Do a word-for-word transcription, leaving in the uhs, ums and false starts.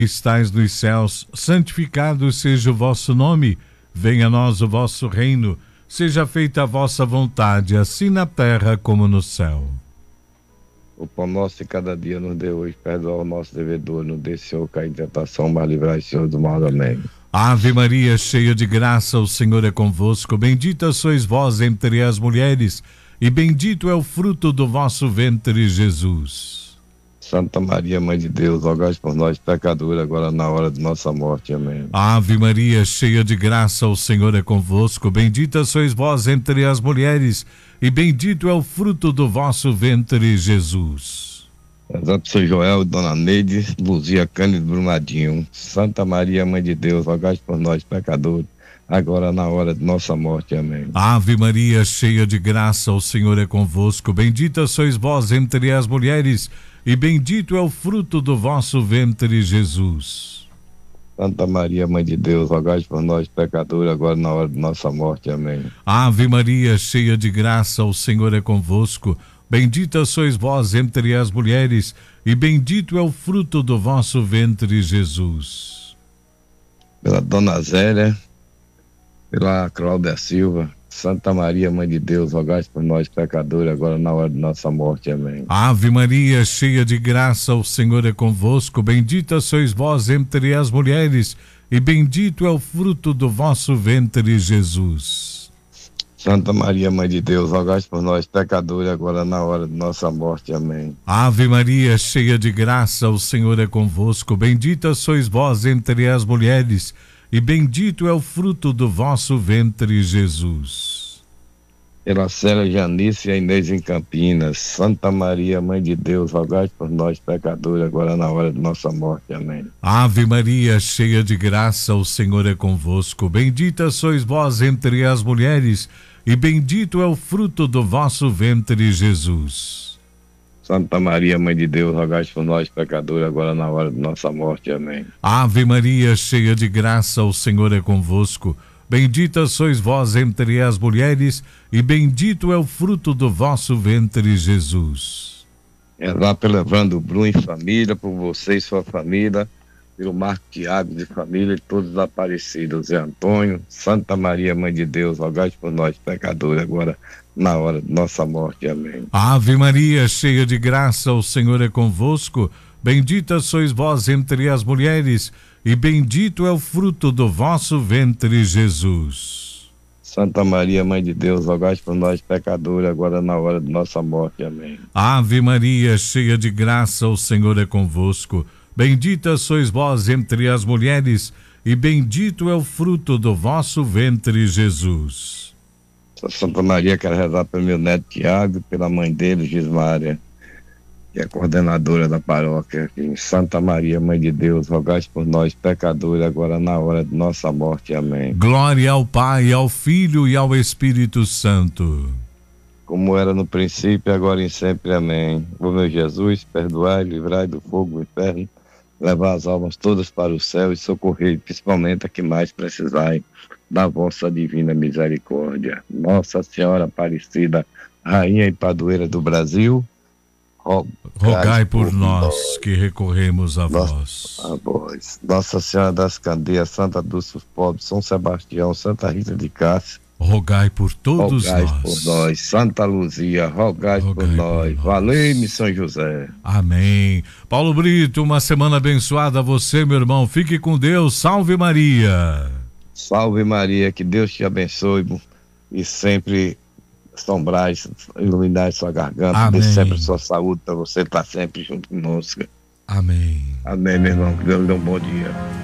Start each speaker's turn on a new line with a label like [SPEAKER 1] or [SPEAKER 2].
[SPEAKER 1] estais nos céus, santificado seja o vosso nome, venha a nós o vosso reino, seja feita a vossa vontade, assim na terra como no céu.
[SPEAKER 2] O pão nosso de cada dia nos dê hoje, perdoa o nosso devedor, não deixe, Senhor, cair em tentação, mas livrai, Senhor, do mal. Amém.
[SPEAKER 1] Ave Maria, cheia de graça, o Senhor é convosco, bendita sois vós entre as mulheres, e bendito é o fruto do vosso ventre, Jesus.
[SPEAKER 2] Santa Maria, Mãe de Deus, rogai por nós, pecadores, agora na hora de nossa morte. Amém.
[SPEAKER 1] Ave Maria, cheia de graça, o Senhor é convosco, bendita sois vós entre as mulheres, e bendito é o fruto do vosso ventre, Jesus.
[SPEAKER 2] Santo São Joel, Dona Neide, Luzia, Cândido, Brumadinho. Santa Maria, Mãe de Deus, rogai por nós, pecadores, agora na hora de nossa morte. Amém.
[SPEAKER 1] Ave Maria, cheia de graça, o Senhor é convosco, bendita sois vós entre as mulheres, e bendito é o fruto do vosso ventre, Jesus.
[SPEAKER 2] Santa Maria, Mãe de Deus, rogai por nós, pecadores, agora na hora de nossa morte. Amém.
[SPEAKER 1] Ave Maria, cheia de graça, o Senhor é convosco, bendita sois vós entre as mulheres, e bendito é o fruto do vosso ventre, Jesus.
[SPEAKER 2] Pela Dona Zélia, pela Cláudia Silva, Santa Maria, Mãe de Deus, rogai por nós, pecadores, agora na hora de nossa morte. Amém.
[SPEAKER 1] Ave Maria, cheia de graça, o Senhor é convosco, bendita sois vós entre as mulheres, e bendito é o fruto do vosso ventre, Jesus.
[SPEAKER 2] Santa Maria, Mãe de Deus, rogai por nós, pecadores, agora na hora de nossa morte. Amém.
[SPEAKER 1] Ave Maria, cheia de graça, o Senhor é convosco, bendita sois vós entre as mulheres, e bendito é o fruto do vosso ventre, Jesus.
[SPEAKER 2] Pela Célia Janice e a Inês em Campinas, Santa Maria, Mãe de Deus, rogai por nós, pecadores, agora na hora de nossa morte. Amém.
[SPEAKER 1] Ave Maria, cheia de graça, o Senhor é convosco, bendita sois vós entre as mulheres, e bendito é o fruto do vosso ventre, Jesus.
[SPEAKER 2] Santa Maria, Mãe de Deus, rogai por nós, pecadores, agora na hora de nossa morte. Amém.
[SPEAKER 1] Ave Maria, cheia de graça, o Senhor é convosco, bendita sois vós entre as mulheres, e bendito é o fruto do vosso ventre, Jesus.
[SPEAKER 2] Rezar pelo Evandro Brum e família, por você e sua família, pelo Marco Tiago de família e todos os aparecidos. Zé Antônio, Santa Maria, Mãe de Deus, rogai por nós, pecadores, agora na hora de nossa morte. Amém.
[SPEAKER 1] Ave Maria, cheia de graça, o Senhor é convosco, bendita sois vós entre as mulheres, e bendito é o fruto do vosso ventre, Jesus.
[SPEAKER 2] Santa Maria, Mãe de Deus, rogai por nós, pecadores, agora na hora de nossa morte. Amém.
[SPEAKER 1] Ave Maria, cheia de graça, o Senhor é convosco, bendita sois vós entre as mulheres, e bendito é o fruto do vosso ventre, Jesus.
[SPEAKER 2] Santa Maria, quero rezar pelo meu neto Tiago, pela mãe dele, Gismária, que é coordenadora da paróquia. Santa Maria, Mãe de Deus, rogai por nós, pecadores, agora na hora de nossa morte. Amém.
[SPEAKER 1] Glória ao Pai, ao Filho e ao Espírito Santo.
[SPEAKER 2] Como era no princípio, agora e sempre. Amém. Ó meu Jesus, perdoai, livrai do fogo do inferno, levar as almas todas para o céu e socorrer principalmente a que mais precisai da vossa divina misericórdia. Nossa Senhora Aparecida, Rainha e Padroeira do Brasil, rogai,
[SPEAKER 1] rogai por, por nós,
[SPEAKER 2] nós
[SPEAKER 1] que recorremos a
[SPEAKER 2] Nossa,
[SPEAKER 1] vós.
[SPEAKER 2] A vós. Nossa Senhora das Candeias, Santa Dulce dos Pobres, São Sebastião, Santa Rita de Cássia,
[SPEAKER 1] rogai por todos
[SPEAKER 2] rogai
[SPEAKER 1] nós.
[SPEAKER 2] por nós. Santa Luzia, rogai, rogai por nós. nós. Valei-me, São José.
[SPEAKER 1] Amém. Paulo Brito, uma semana abençoada a você, meu irmão. Fique com Deus. Salve Maria.
[SPEAKER 2] Salve Maria, que Deus te abençoe e sempre assombrar, iluminar sua garganta, dê sempre sua saúde para você estar sempre junto conosco.
[SPEAKER 1] Amém.
[SPEAKER 2] Amém, meu irmão. Que Deus lhe dê um bom dia.